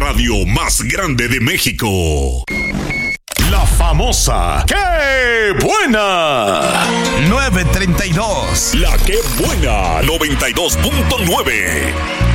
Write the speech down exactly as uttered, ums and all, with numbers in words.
radio más grande de México. La famosa ¡Qué buena! nueve treinta y dos. La Qué Buena, noventa y dos punto nueve.